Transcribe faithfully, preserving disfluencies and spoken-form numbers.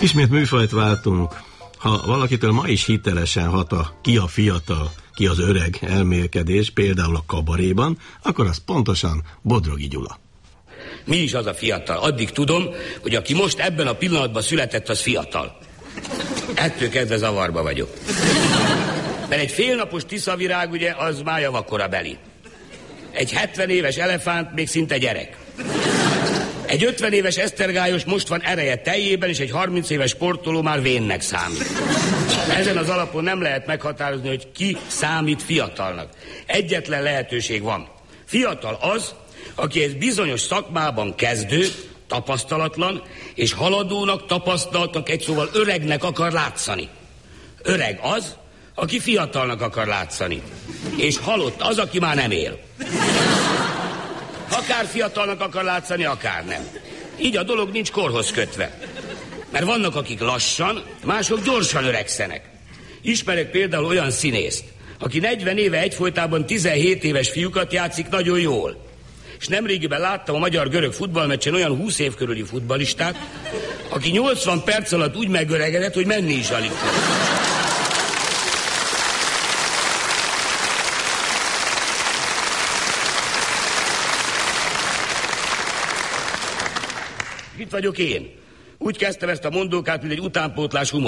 Ismét műfajt váltunk. Ha valakitől ma is hitelesen hat a ki a fiatal, ki az öreg elmélkedés, például a kabaréban, akkor az pontosan Bodrogi Gyula. Mi is az a fiatal? Addig tudom, hogy aki most ebben a pillanatban született, az fiatal. Ettől kezdve zavarba vagyok. Mert egy félnapos tiszavirág, ugye, az már javakora beli. Egy hetven éves elefánt még szinte gyerek. Egy ötven éves esztergályos most van ereje teljében, és egy harminc éves sportoló már vénnek számít. Ezen az alapon nem lehet meghatározni, hogy ki számít fiatalnak. Egyetlen lehetőség van. Fiatal az, aki egy bizonyos szakmában kezdő, tapasztalatlan, és haladónak, tapasztaltnak, egy szóval öregnek akar látszani. Öreg az, aki fiatalnak akar látszani. És halott az, aki már nem él. Akár fiatalnak akar látszani, akár nem. Így a dolog nincs korhoz kötve. Mert vannak, akik lassan, mások gyorsan öregszenek. Ismerek például olyan színészt, aki negyven éve egyfolytában tizenhét éves fiúkat játszik nagyon jól. És nemrégiben láttam a magyar-görög futballmeccsen olyan húsz év körüli futballistát, aki nyolcvan perc alatt úgy megöregedett, hogy menni is alig tud. Itt vagyok én. Úgy kezdtem ezt a mondókát, mint egy utánpótlás humor.